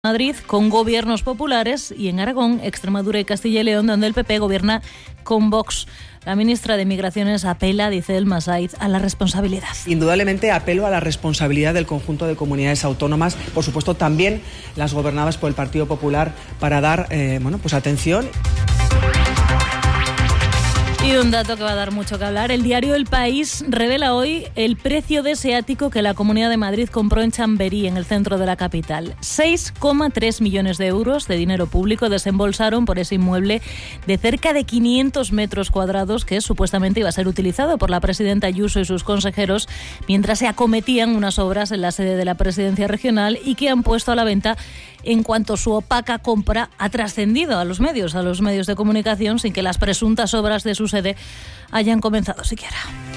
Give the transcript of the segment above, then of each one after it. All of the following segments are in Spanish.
Madrid con gobiernos populares y en Aragón, Extremadura y Castilla y León, donde el PP gobierna con Vox. La ministra de Migraciones apela, dice El Saiz, a la responsabilidad. Indudablemente apelo a la responsabilidad del conjunto de comunidades autónomas, por supuesto también las gobernadas por el Partido Popular, para dar atención. Y un dato que va a dar mucho que hablar. El diario El País revela hoy el precio de ese ático que la Comunidad de Madrid compró en Chamberí, en el centro de la capital. 6,3 millones de euros de dinero público desembolsaron por ese inmueble de cerca de 500 metros cuadrados que supuestamente iba a ser utilizado por la presidenta Ayuso y sus consejeros mientras se acometían unas obras en la sede de la Presidencia Regional y que han puesto a la venta en cuanto su opaca compra ha trascendido a los medios de comunicación sin que las presuntas obras de su sede hayan comenzado siquiera.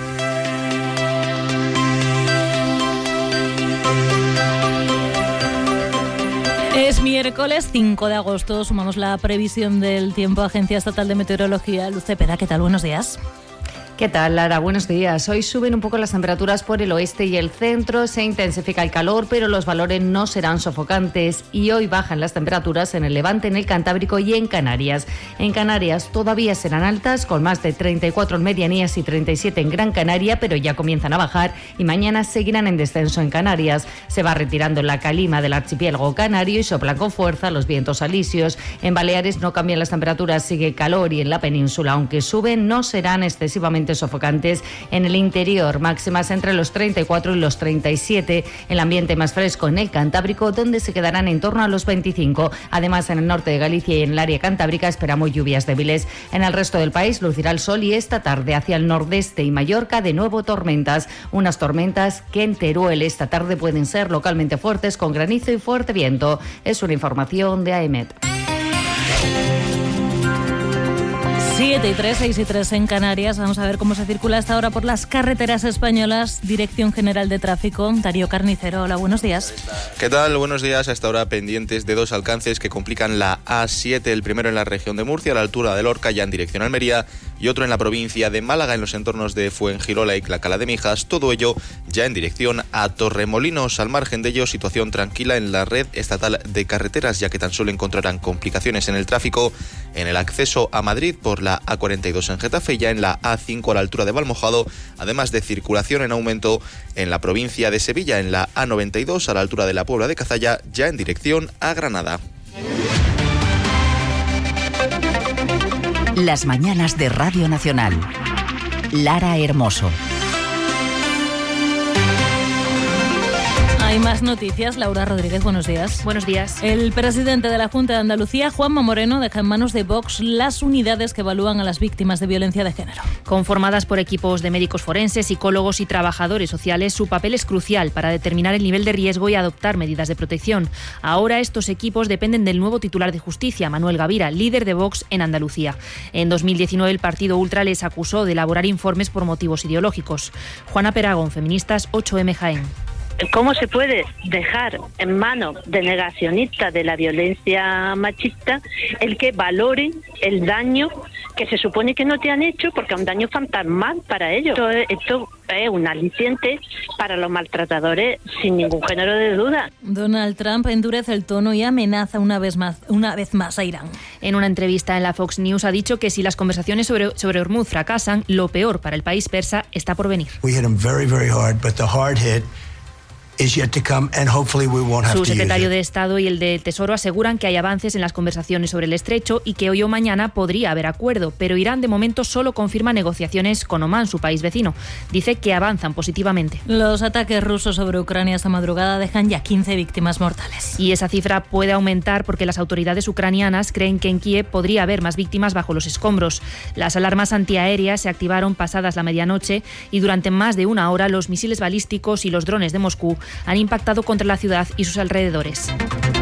Es miércoles 5 de agosto, sumamos la previsión del tiempo. Agencia Estatal de Meteorología. Luz Cepeda, ¿qué tal? Buenos días. ¿Qué tal, Lara? Buenos días. Hoy suben un poco las temperaturas por el oeste y el centro, se intensifica el calor, pero los valores no serán sofocantes y hoy bajan las temperaturas en el Levante, en el Cantábrico y en Canarias. En Canarias todavía serán altas, con más de 34 en Medianías y 37 en Gran Canaria, pero ya comienzan a bajar y mañana seguirán en descenso en Canarias. Se va retirando la calima del archipiélago canario y soplan con fuerza los vientos alisios. En Baleares no cambian las temperaturas, sigue calor y en la península, aunque suben, no serán excesivamente sofocantes. En el interior, máximas entre los 34 y los 37. El ambiente más fresco en el Cantábrico, donde se quedarán en torno a los 25. Además, en el norte de Galicia y en el área cantábrica esperamos lluvias débiles. En el resto del país lucirá el sol y esta tarde hacia el nordeste y Mallorca de nuevo tormentas. Unas tormentas que en Teruel esta tarde pueden ser localmente fuertes con granizo y fuerte viento. Es una información de AEMET. 7:03, 6:03 en Canarias. Vamos a ver cómo se circula hasta ahora por las carreteras españolas. Dirección General de Tráfico, Darío Carnicero. Hola, buenos días. ¿Qué tal? Buenos días. Hasta ahora pendientes de dos alcances que complican la A7. El primero en la región de Murcia, a la altura de Lorca, ya en dirección a Almería, y otro en la provincia de Málaga, en los entornos de Fuengirola y Clacala de Mijas. Todo ello ya en dirección a Torremolinos. Al margen de ello, situación tranquila en la red estatal de carreteras, ya que tan solo encontrarán complicaciones en el tráfico en el acceso a Madrid por la A42 en Getafe y ya en la A5 a la altura de Valmojado, además de circulación en aumento en la provincia de Sevilla, en la A92 a la altura de la Puebla de Cazalla, ya en dirección a Granada. Las mañanas de Radio Nacional. Lara Hermoso. Hay más noticias. Laura Rodríguez, buenos días. Buenos días. El presidente de la Junta de Andalucía, Juanma Moreno, deja en manos de Vox las unidades que evalúan a las víctimas de violencia de género. Conformadas por equipos de médicos forenses, psicólogos y trabajadores sociales, su papel es crucial para determinar el nivel de riesgo y adoptar medidas de protección. Ahora estos equipos dependen del nuevo titular de Justicia, Manuel Gavira, líder de Vox en Andalucía. En 2019 el partido ultra les acusó de elaborar informes por motivos ideológicos. Juana Peragón, Feministas, 8M Jaén. ¿Cómo se puede dejar en manos de negacionistas de la violencia machista el que valoren el daño que se supone que no te han hecho, porque es un daño fantasmal para ellos? Esto es un aliciente para los maltratadores, sin ningún género de duda. Donald Trump endurece el tono y amenaza una vez más a Irán. En una entrevista en la Fox News ha dicho que si las conversaciones sobre Hormuz fracasan, lo peor para el país persa está por venir. We hit him very, very hard, but the hard hit is yet to come, and hopefully we won't have to use it. Su secretario de Estado y el de Tesoro aseguran que hay avances en las conversaciones sobre el estrecho y que hoy o mañana podría haber acuerdo, pero Irán de momento solo confirma negociaciones con Omán, su país vecino. Dice que avanzan positivamente. Los ataques rusos sobre Ucrania esta madrugada dejan ya 15 víctimas mortales. Y esa cifra puede aumentar porque las autoridades ucranianas creen que en Kiev podría haber más víctimas bajo los escombros. Las alarmas antiaéreas se activaron pasadas la medianoche y durante más de una hora los misiles balísticos y los drones de Moscú han impactado contra la ciudad y sus alrededores.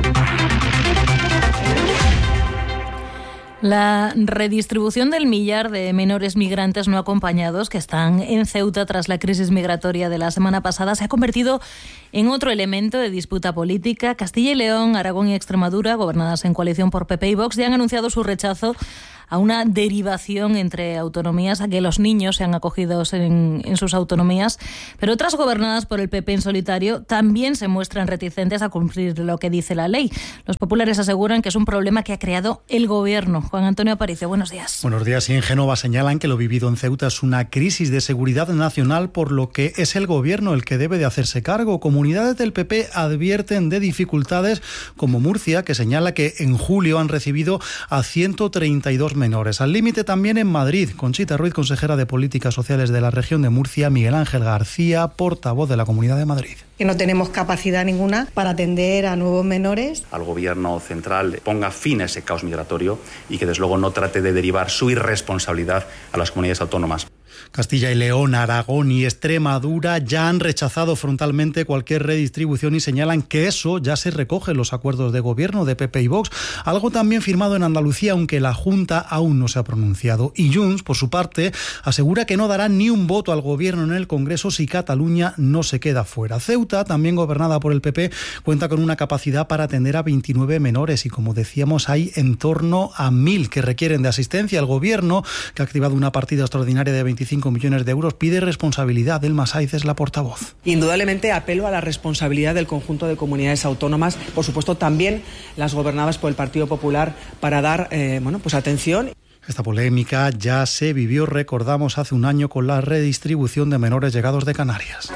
La redistribución del millar de menores migrantes no acompañados que están en Ceuta tras la crisis migratoria de la semana pasada se ha convertido en otro elemento de disputa política. Castilla y León, Aragón y Extremadura, gobernadas en coalición por PP y Vox, ya han anunciado su rechazo a una derivación entre autonomías, a que los niños sean acogidos en sus autonomías, pero otras gobernadas por el PP en solitario también se muestran reticentes a cumplir lo que dice la ley. Los populares aseguran que es un problema que ha creado el gobierno. Juan Antonio Aparicio, buenos días. Buenos días. Y en Génova señalan que lo vivido en Ceuta es una crisis de seguridad nacional, por lo que es el gobierno el que debe de hacerse cargo. Comunidades del PP advierten de dificultades, como Murcia, que señala que en julio han recibido a 132 menores. Al límite también en Madrid. Conchita Ruiz, consejera de Políticas Sociales de la región de Murcia, Miguel Ángel García, portavoz de la Comunidad de Madrid. Que no tenemos capacidad ninguna para atender a nuevos menores. Al gobierno central ponga fin a ese caos migratorio y que desde luego no trate de derivar su irresponsabilidad a las comunidades autónomas. Castilla y León, Aragón y Extremadura ya han rechazado frontalmente cualquier redistribución y señalan que eso ya se recoge en los acuerdos de gobierno de PP y Vox, algo también firmado en Andalucía, aunque la Junta aún no se ha pronunciado. Y Junts, por su parte, asegura que no dará ni un voto al gobierno en el Congreso si Cataluña no se queda fuera. Ceuta, también gobernada por el PP, cuenta con una capacidad para atender a 29 menores y, como decíamos, hay en torno a 1.000 que requieren de asistencia. El gobierno, que ha activado una partida extraordinaria de 25 millones de euros, pide responsabilidad. Elma Saiz es la portavoz. Indudablemente apelo a la responsabilidad del conjunto de comunidades autónomas, por supuesto también las gobernadas por el Partido Popular, para dar atención. Esta polémica ya se vivió, recordamos, hace un año con la redistribución de menores llegados de Canarias.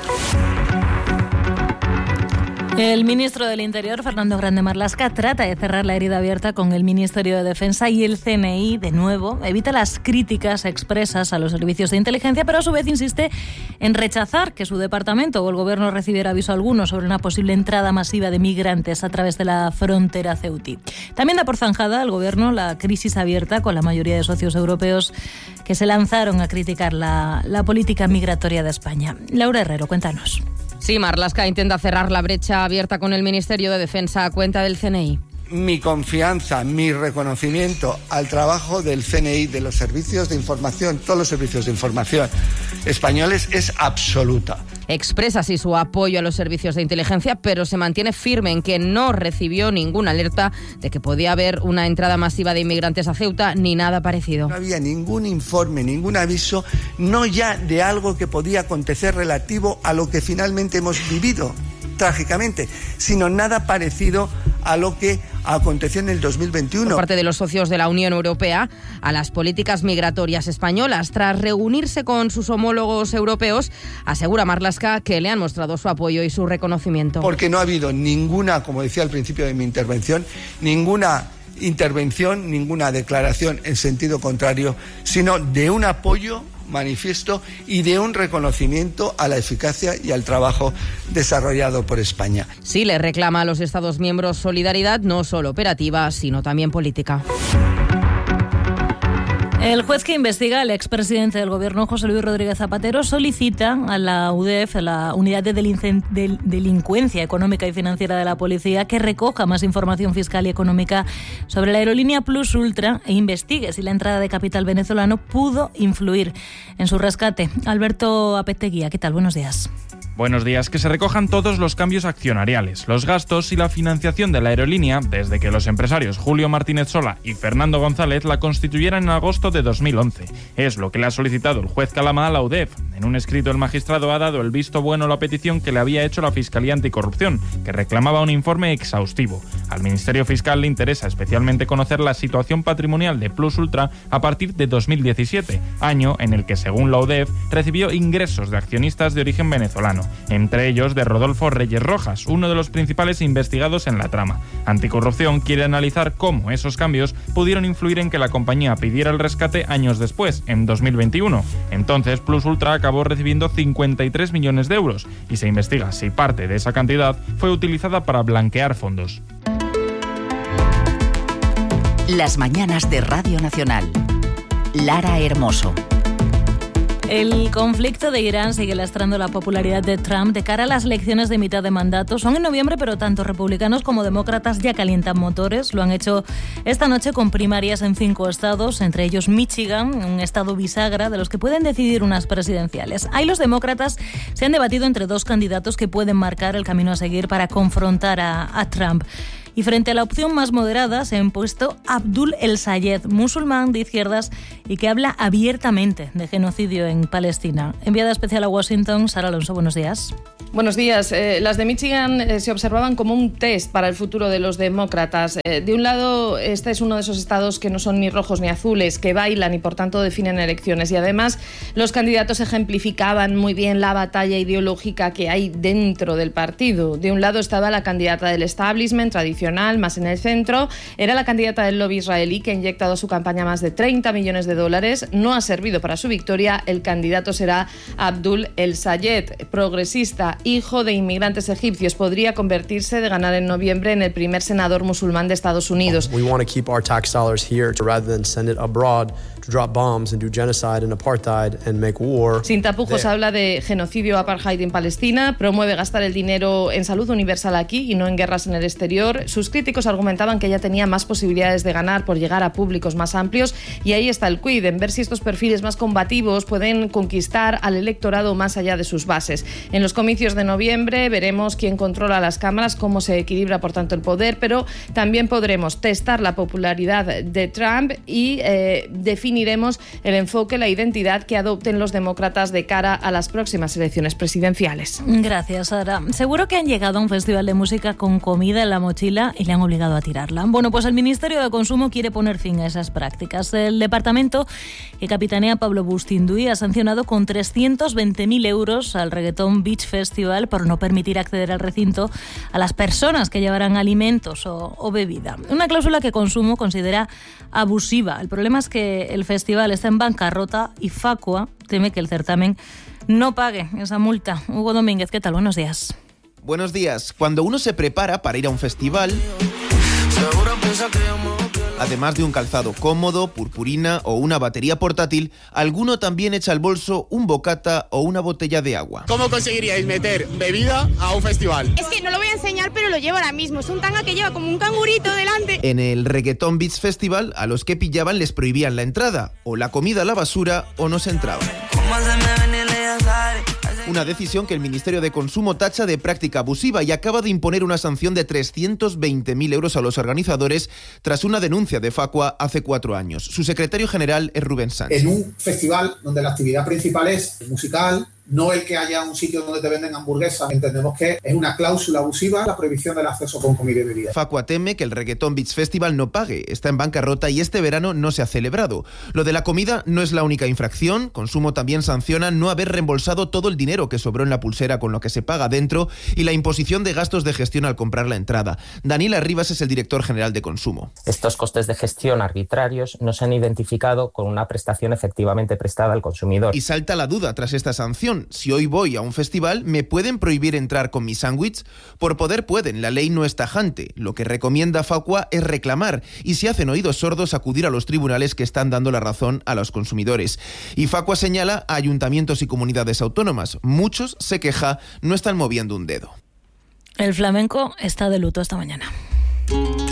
El ministro del Interior, Fernando Grande Marlaska, trata de cerrar la herida abierta con el Ministerio de Defensa y el CNI, de nuevo, evita las críticas expresas a los servicios de inteligencia, pero a su vez insiste en rechazar que su departamento o el gobierno recibiera aviso alguno sobre una posible entrada masiva de migrantes a través de la frontera ceutí. También da por zanjada el gobierno la crisis abierta con la mayoría de socios europeos que se lanzaron a criticar la política migratoria de España. Laura Herrero, cuéntanos. Sí, Marlaska intenta cerrar la brecha abierta con el Ministerio de Defensa a cuenta del CNI. Mi confianza, mi reconocimiento al trabajo del CNI, de los servicios de información, todos los servicios de información españoles, es absoluta. Expresa así su apoyo a los servicios de inteligencia, pero se mantiene firme en que no recibió ninguna alerta de que podía haber una entrada masiva de inmigrantes a Ceuta, ni nada parecido. No había ningún informe, ningún aviso, no ya de algo que podía acontecer relativo a lo que finalmente hemos vivido trágicamente, sino nada parecido a lo que aconteció en el 2021. Por parte de los socios de la Unión Europea a las políticas migratorias españolas, tras reunirse con sus homólogos europeos, asegura Marlaska que le han mostrado su apoyo y su reconocimiento. Porque no ha habido ninguna, como decía al principio de mi intervención, ninguna intervención, ninguna declaración en sentido contrario, sino de un apoyo manifiesto y de un reconocimiento a la eficacia y al trabajo desarrollado por España. Sí, le reclama a los Estados miembros solidaridad no solo operativa, sino también política. El juez que investiga al expresidente del Gobierno, José Luis Rodríguez Zapatero, solicita a la UDEF, a la Unidad de Delincuencia Económica y Financiera de la Policía, que recoja más información fiscal y económica sobre la aerolínea Plus Ultra e investigue si la entrada de capital venezolano pudo influir en su rescate. Alberto Apeteguía, ¿qué tal? Buenos días. Buenos días. Que se recojan todos los cambios accionariales, los gastos y la financiación de la aerolínea desde que los empresarios Julio Martínez Sola y Fernando González la constituyeran en agosto de 2011. Es lo que le ha solicitado el juez Calama a la UDEF. En un escrito, el magistrado ha dado el visto bueno a la petición que le había hecho la Fiscalía Anticorrupción, que reclamaba un informe exhaustivo. Al Ministerio Fiscal le interesa especialmente conocer la situación patrimonial de Plus Ultra a partir de 2017, año en el que, según la UDEF, recibió ingresos de accionistas de origen venezolano, entre ellos de Rodolfo Reyes Rojas, uno de los principales investigados en la trama. Anticorrupción quiere analizar cómo esos cambios pudieron influir en que la compañía pidiera el rescate años después, en 2021. Entonces, Plus Ultra acabó recibiendo 53 millones de euros y se investiga si parte de esa cantidad fue utilizada para blanquear fondos. Las mañanas de Radio Nacional. Lara Hermoso. El conflicto de Irán sigue lastrando la popularidad de Trump de cara a las elecciones de mitad de mandato. Son en noviembre, pero tanto republicanos como demócratas ya calientan motores. Lo han hecho esta noche con primarias en 5 estados, entre ellos Michigan, un estado bisagra de los que pueden decidir unas presidenciales. Ahí los demócratas se han debatido entre 2 candidatos que pueden marcar el camino a seguir para confrontar a Trump. Y frente a la opción más moderada se ha impuesto Abdul El Sayed, musulmán de izquierdas y que habla abiertamente de genocidio en Palestina. Enviada especial a Washington, Sara Alonso, buenos días. Buenos días. Las de Michigan se observaban como un test para el futuro de los demócratas. De un lado, este es uno de esos estados que no son ni rojos ni azules, que bailan y por tanto definen elecciones. Y además, los candidatos ejemplificaban muy bien la batalla ideológica que hay dentro del partido. De un lado estaba la candidata del establishment tradicional, más en el centro. Era la candidata del lobby israelí, que ha inyectado a su campaña más de $30 millones. No ha servido para su victoria. El candidato será Abdul El Sayed, progresista, hijo de inmigrantes egipcios. Podría convertirse, de ganar en noviembre, en el primer senador musulmán de Estados Unidos. We want to keep our tax dollars here rather than send it abroad to drop bombs and do genocide and apartheid and make war. Sin tapujos habla de genocidio apartheid en Palestina, promueve gastar el dinero en salud universal aquí y no en guerras en el exterior. Sus críticos argumentaban que ella tenía más posibilidades de ganar por llegar a públicos más amplios, y ahí está el quid, en ver si estos perfiles más combativos pueden conquistar al electorado más allá de sus bases. En los comicios de noviembre veremos quién controla las cámaras, cómo se equilibra por tanto el poder, pero también podremos testar la popularidad de Trump y definiremos el enfoque, la identidad que adopten los demócratas de cara a las próximas elecciones presidenciales. Gracias, Sara. Seguro que han llegado a un festival de música con comida en la mochila y le han obligado a tirarla. Bueno, pues el Ministerio de Consumo quiere poner fin a esas prácticas. El departamento que capitanea Pablo Bustinduy ha sancionado con 320.000 euros al Reggaeton Beach Festival por no permitir acceder al recinto a las personas que llevarán alimentos o bebida. Una cláusula que Consumo considera abusiva. El problema es que el festival está en bancarrota y Facua teme que el certamen no pague esa multa. Hugo Domínguez, ¿qué tal? Buenos días. Buenos días. Cuando uno se prepara para ir a un festival, además de un calzado cómodo, purpurina o una batería portátil, alguno también echa al bolso un bocata o una botella de agua. ¿Cómo conseguiríais meter bebida a un festival? Es que no lo voy a enseñar, pero lo llevo ahora mismo. Es un tanga que lleva como un cangurito delante. En el Reggaeton Beach Festival, a los que pillaban les prohibían la entrada, o la comida a la basura, o no se entraban. Una decisión que el Ministerio de Consumo tacha de práctica abusiva y acaba de imponer una sanción de 320.000 euros a los organizadores tras una denuncia de Facua hace 4 años. Su secretario general es Rubén Sánchez. En un festival donde la actividad principal es musical, no el que haya un sitio donde te venden hamburguesas, entendemos que es una cláusula abusiva la prohibición del acceso con comida y bebida. Facua teme que el Reggaeton Beach Festival no pague, está en bancarrota y este verano no se ha celebrado. Lo de la comida no es la única infracción. Consumo también sanciona no haber reembolsado todo el dinero que sobró en la pulsera con lo que se paga dentro y la imposición de gastos de gestión al comprar la entrada. Daniel Arribas es el director general de Consumo. Estos costes de gestión arbitrarios no se han identificado con una prestación efectivamente prestada al consumidor. Y salta la duda tras esta sanción. Si hoy voy a un festival, ¿me pueden prohibir entrar con mi sándwich? Por poder pueden, la ley no es tajante. Lo que recomienda Facua es reclamar y si hacen oídos sordos acudir a los tribunales que están dando la razón a los consumidores. Y Facua señala a ayuntamientos y comunidades autónomas. Muchos, se queja, no están moviendo un dedo. El flamenco está de luto esta mañana.